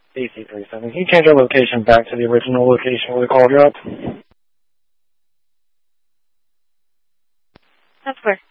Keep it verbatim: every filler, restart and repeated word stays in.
A C three seven. Can you change our location back to the original location where the call dropped? Of course.